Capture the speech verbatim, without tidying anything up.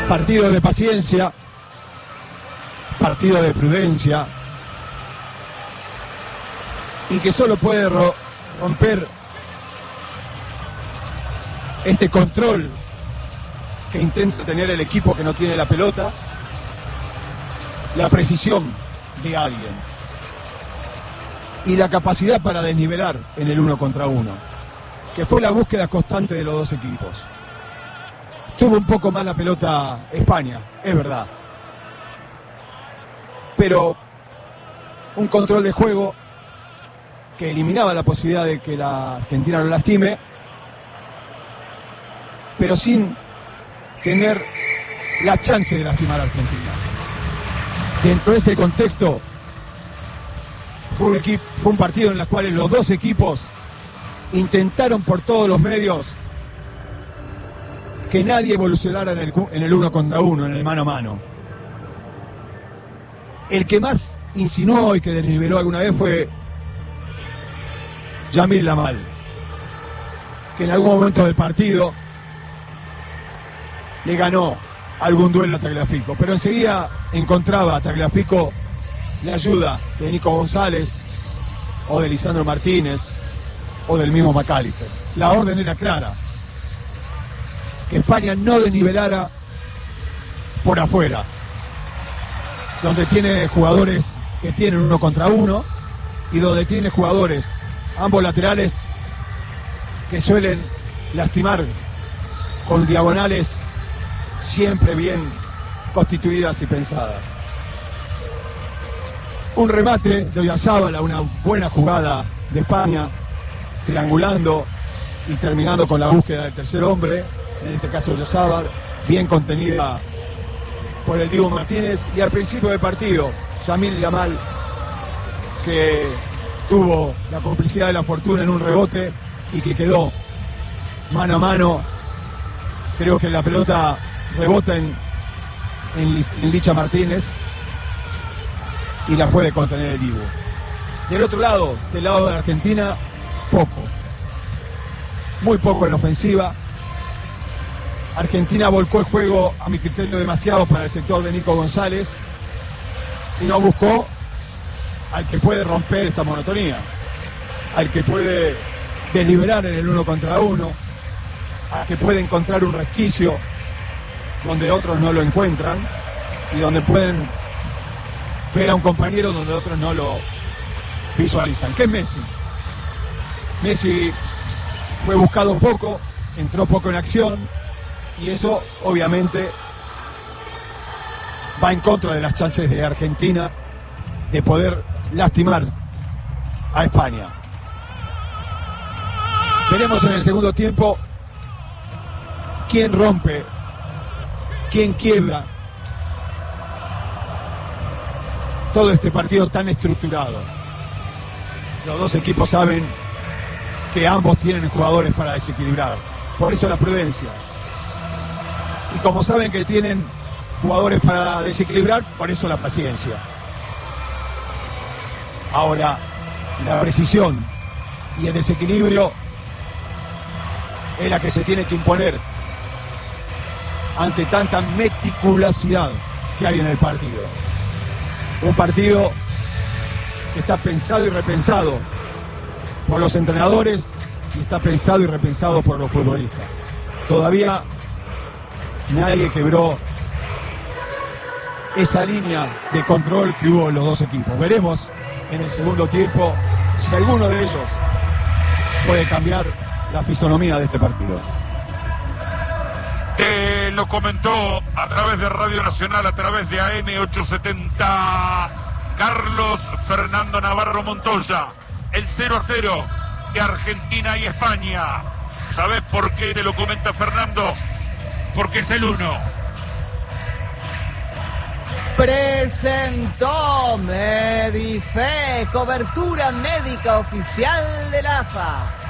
Partido de paciencia, partido de prudencia, y que solo puede ro- romper este control que intenta tener el equipo que no tiene la pelota, la precisión de alguien y la capacidad para desnivelar en el uno contra uno, que fue la búsqueda constante de los dos equipos. Tuvo un poco más la pelota España, es verdad, pero un control de juego que eliminaba la posibilidad de que la Argentina lo lastime, pero sin tener la chance de lastimar a Argentina. Dentro de ese contexto, fue un, equipo, fue un partido en el cual los dos equipos intentaron por todos los medios que nadie evolucionara en el, en el uno contra uno, en el mano a mano. El que más insinuó y que desniveló alguna vez fue Yamil Lamal, que en algún momento del partido le ganó algún duelo a Tagliafico, pero enseguida encontraba a Tagliafico la ayuda de Nico González o de Lisandro Martínez o del mismo McAllister. La orden era clara: que España no desnivelara por afuera, donde tiene jugadores que tienen uno contra uno y donde tiene jugadores, ambos laterales, que suelen lastimar con diagonales siempre bien constituidas y pensadas. Un remate de Oyarzábal, una buena jugada de España, triangulando y terminando con la búsqueda del tercer hombre, en este caso Oyarzábal, bien contenida por el Dibu Martínez, y al principio del partido, Yamil Lamal, que tuvo la complicidad de la fortuna en un rebote y que quedó mano a mano. Creo que la pelota rebota en, en, en Licha Martínez y la puede contener el Dibu. Del otro lado, del lado de la Argentina, poco. Muy poco en ofensiva. Argentina volcó el juego, a mi criterio, demasiado para el sector de Nico González y no buscó al que puede romper esta monotonía, al que puede deliberar en el uno contra uno, al que puede encontrar un resquicio donde otros no lo encuentran y donde pueden ver a un compañero donde otros no lo visualizan, que es Messi. Messi fue buscado poco, entró poco en acción, y eso obviamente va en contra de las chances de Argentina de poder lastimar a España. Veremos en el segundo tiempo quién rompe, quién quiebra todo este partido tan estructurado. Los dos equipos saben que ambos tienen jugadores para desequilibrar, por eso la prudencia. Y como saben que tienen jugadores para desequilibrar, por eso la paciencia. Ahora, la precisión y el desequilibrio es la que se tiene que imponer ante tanta meticulosidad que hay en el partido. Un partido que está pensado y repensado por los entrenadores y está pensado y repensado por los futbolistas. Todavía nadie quebró esa línea de control que hubo en los dos equipos. Veremos en el segundo tiempo si alguno de ellos puede cambiar la fisonomía de este partido. Eh, lo comentó a través de Radio Nacional, a través de A M ochocientos setenta, Carlos Fernando Navarro Montoya. El cero a cero de Argentina y España. ¿Sabes por qué te lo comenta Fernando? Porque es el uno. Presentó Medife, cobertura médica oficial de la A F A.